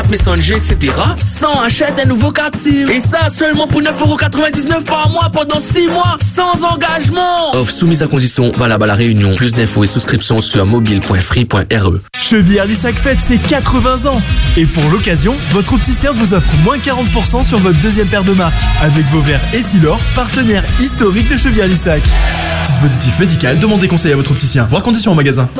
Messenger, etc. Sans achète un nouveau 4 SIM. Et ça seulement pour 9,99€ par mois pendant 6 mois, sans engagement. Offre soumise à condition, valable à La Réunion. Plus d'infos et souscriptions sur mobile.free.re. Chevière Lissac fête ses 80 ans. Et pour l'occasion, votre opticien vous offre moins 40% sur votre deuxième paire de marque. Avec vos verres Essilor, partenaire historique de Chevière Lissac. Dispositif médical, demandez conseil à votre opticien. Voir conditions en magasin.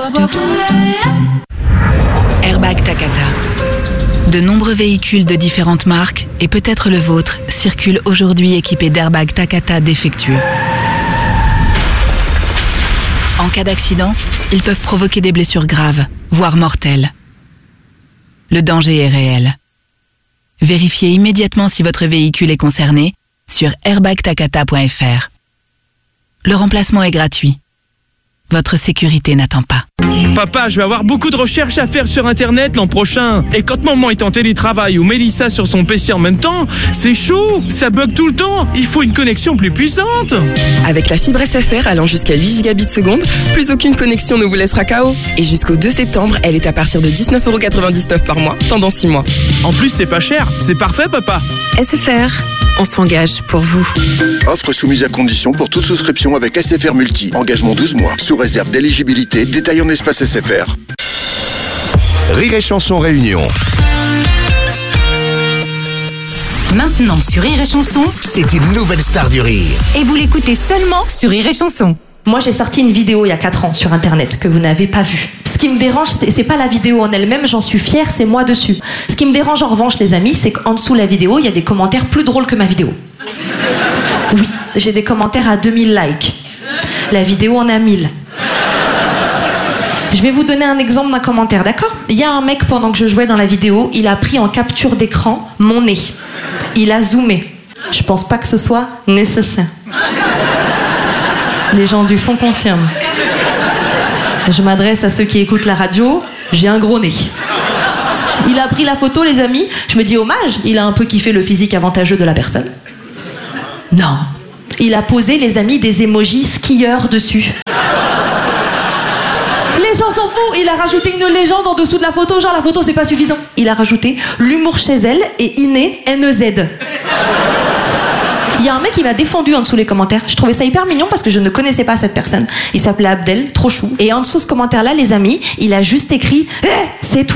Airbag Takata. De nombreux véhicules de différentes marques, et peut-être le vôtre, circulent aujourd'hui équipés d'airbags Takata défectueux. En cas d'accident, ils peuvent provoquer des blessures graves, voire mortelles. Le danger est réel. Vérifiez immédiatement si votre véhicule est concerné sur airbagtakata.fr. Le remplacement est gratuit. Votre sécurité n'attend pas. Papa, je vais avoir beaucoup de recherches à faire sur Internet l'an prochain. Et quand maman est en télétravail ou Mélissa sur son PC en même temps, c'est chaud, ça bug tout le temps. Il faut une connexion plus puissante. Avec la fibre SFR allant jusqu'à 8 gigabits seconde, plus aucune connexion ne vous laissera KO. Et jusqu'au 2 septembre, elle est à partir de 19,99€ par mois, pendant 6 mois. En plus, c'est pas cher. C'est parfait, papa. SFR, on s'engage pour vous. Offre soumise à condition pour toute souscription avec SFR Multi. Engagement 12 mois. Sous réserve d'éligibilité. Détail en espace SFR. Rire et Chanson Réunion. Maintenant sur Rire et Chanson, C'est une nouvelle star du rire. et vous l'écoutez seulement sur Rire et Chanson. Moi, j'ai sorti une vidéo il y a 4 ans sur Internet que vous n'avez pas vue. Ce qui me dérange, c'est pas la vidéo en elle-même, j'en suis fière, c'est moi dessus. Ce qui me dérange en revanche, les amis, c'est qu'en dessous de la vidéo, il y a des commentaires plus drôles que ma vidéo. Oui, j'ai des commentaires à 2000 likes. La vidéo en a 1000. Je vais vous donner un exemple d'un commentaire, d'accord ? Il y a un mec, pendant que je jouais dans la vidéo, il a pris en capture d'écran mon nez. Il a zoomé. Je pense pas que ce soit nécessaire. Les gens du fond confirment. Je m'adresse à ceux qui écoutent la radio, j'ai un gros nez. Il a pris la photo, les amis. Je me dis hommage, il a un peu kiffé le physique avantageux de la personne. Non. Il a posé, les amis, des emojis skieurs dessus. Les gens s'en foutent. Il a rajouté une légende en dessous de la photo. Genre, la photo, c'est pas suffisant. Il a rajouté l'humour chez elle et Iné, N-E-Z. Il y a un mec qui m'a défendu en dessous les commentaires. Je trouvais ça hyper mignon parce que je ne connaissais pas cette personne. Il s'appelait Abdel, trop chou. Et en dessous de ce commentaire-là, les amis, il a juste écrit « c'est tout ».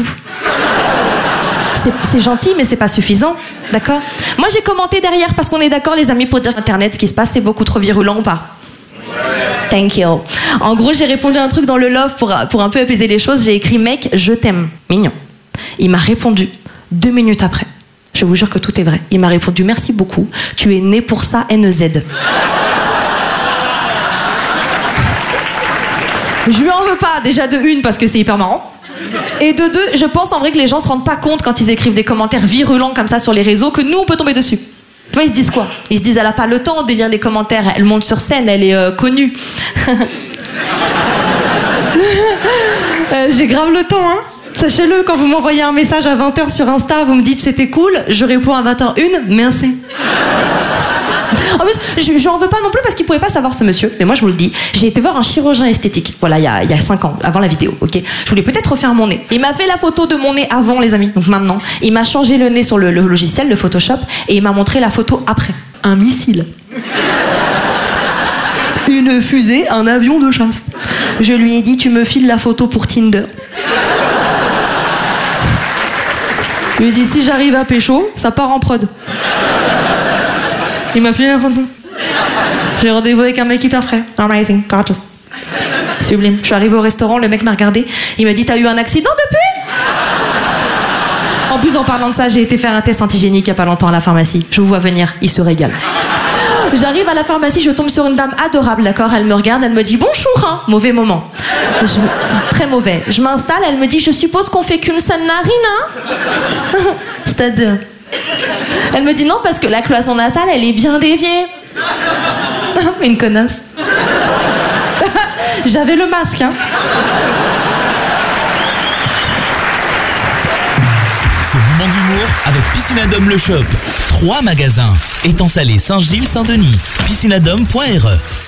C'est gentil, mais c'est pas suffisant. D'accord ? Moi, j'ai commenté derrière parce qu'on est d'accord, les amis, pour dire Internet, ce qui se passe, c'est beaucoup trop virulent ou pas ? Thank you. En gros, j'ai répondu un truc dans le love pour un peu apaiser les choses. J'ai écrit « mec, je t'aime ». Mignon. Il m'a répondu 2 minutes après. Je vous jure que tout est vrai. Il m'a répondu « merci beaucoup, tu es né pour ça, N-E-Z ». Je lui en veux pas, déjà de une, parce que c'est hyper marrant. Et de deux, je pense en vrai que les gens se rendent pas compte quand ils écrivent des commentaires virulents comme ça sur les réseaux que nous, on peut tomber dessus. Tu vois, ils se disent quoi ? Ils se disent, elle a pas le temps de lire les commentaires, elle monte sur scène, elle est connue. J'ai grave le temps, hein. Sachez-le, quand vous m'envoyez un message à 20h sur Insta, vous me dites c'était cool, je réponds à 20h01, merci. En plus, je lui en veux pas non plus parce qu'il pouvait pas savoir ce monsieur. Mais moi, je vous le dis, j'ai été voir un chirurgien esthétique. Voilà, il y a 5 ans, avant la vidéo, ok ? Je voulais peut-être refaire mon nez. Il m'a fait la photo de mon nez avant, les amis. Donc maintenant, il m'a changé le nez sur le logiciel, le Photoshop, et il m'a montré la photo après. Un missile. Une fusée, un avion de chasse. Je lui ai dit, tu me files la photo pour Tinder. Je lui ai dit, si j'arrive à pécho, ça part en prod. Il m'a filé la photo. J'ai rendez-vous avec un mec hyper frais. Amazing, gorgeous. Sublime. Je suis arrivée au restaurant, le mec m'a regardé. Il m'a dit, t'as eu un accident depuis ? En plus, en parlant de ça, j'ai été faire un test antigénique il y a pas longtemps à la pharmacie. Je vous vois venir, il se régale. J'arrive à la pharmacie, je tombe sur une dame adorable, d'accord ? Elle me regarde, elle me dit bonjour, hein. Mauvais moment. Très mauvais. Je m'installe, elle me dit, je suppose qu'on fait qu'une seule narine, hein ? C'est-à-dire ? Elle me dit non, parce que la cloison nasale, elle est bien déviée. Une connasse. J'avais le masque, hein. Ce moment d'humour avec Piscinadome Le Shop. 3 magasins. Étang Salé, Saint-Gilles, Saint-Denis. Piscinadome.re